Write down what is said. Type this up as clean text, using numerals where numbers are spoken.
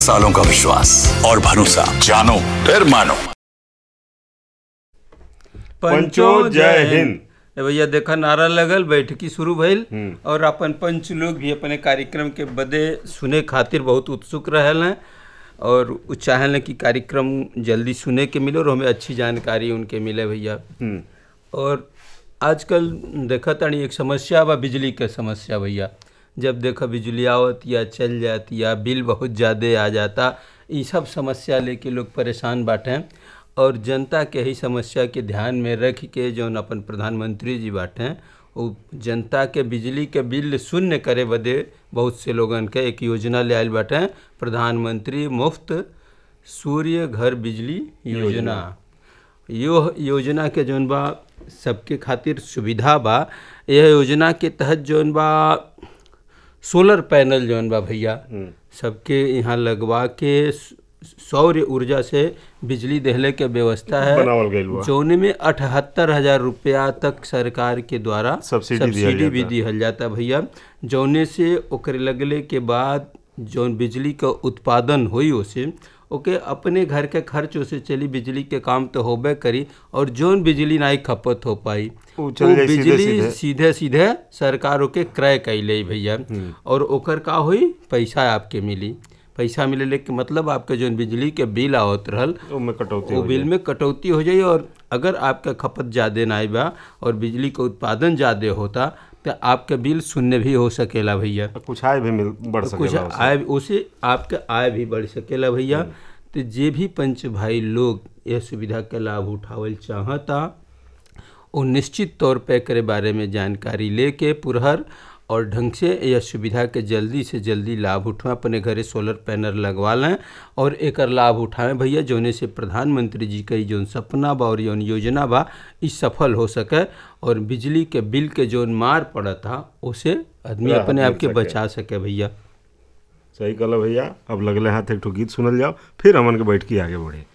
सालों का विश्वास और भरोसा, जानो फिर मानो। पंचो जय हिंद। भैया देखा नारा लगल, बैठकी शुरू भइल और अपन पंच लोग भी अपने कार्यक्रम के बदे सुने खातिर बहुत उत्सुक रहल हैं और वो चाहल कि कार्यक्रम जल्दी सुने के मिले और हमें अच्छी जानकारी उनके मिले भैया। और आजकल देखा तानी एक समस्या बा, बिजली के समस्या भैया। जब देखा बिजली आवत या चल जाती या बिल बहुत ज़्यादा आ जाता, ये सब समस्या लेके लोग परेशान बाटे और जनता के ही समस्या के ध्यान में रख के जौन अपन प्रधानमंत्री जी बाटे वो जनता के बिजली के बिल शून्य करे बदे बहुत से लोगन के एक योजना ले आयल बाटे, प्रधानमंत्री मुफ्त सूर्य घर बिजली योजना। यो योजना के जौन बा सबके खातिर सुविधा बा। यह योजना के तहत जौन बा सोलर पैनल जौन बा भैया सबके यहाँ लगवा के सौर ऊर्जा से बिजली देहले के व्यवस्था है, जौने में 78,000 रुपया तक सरकार के द्वारा सब्सिडी भी दिहल जाता भैया। जौने से ओकरे लगले के बाद जौन बिजली का उत्पादन हुई उसे ओके अपने घर के खर्च उसे चली, बिजली के काम तो होबे करी और जौन बिजली नहीं खपत हो पाई वो बिजली सीधे सीधे सरकार के क्रय कैले भैया। और ओकर का हुई, पैसा आपके मिली। पैसा मिले के मतलब आपके जो बिजली के बिल आवत रहल वो बिल में कटौती हो जाई। और अगर आपका खपत ज़्यादा नहीं बा और बिजली का उत्पादन ज़्यादा होता तो आपका बिल शून्य भी हो सकेला भैया, कुछ आय भी बढ़ सकेला, कुछ आय उसे आपका आय भी बढ़ सकेला भैया। तो जे भी पंच भाई लोग यह सुविधा का लाभ उठावल चाहता वो निश्चित तौर पे करे बारे में जानकारी लेके पुरहर और ढंग से यह सुविधा के जल्दी से जल्दी लाभ उठाएं, अपने घरे सोलर पैनल लगवा लें और एकर लाभ उठाएं भैया, जौने से प्रधानमंत्री जी का जौन सपना बा और जौन योजना बा इस सफल हो सके और बिजली के बिल के जौन मार पड़ा था उसे आदमी अपने आप के बचा सके भैया। सही कहला भैया। अब लगले हाथ एक ठो गीत सुनल जाओ, फिर हमन के बैठ के आगे बढ़े।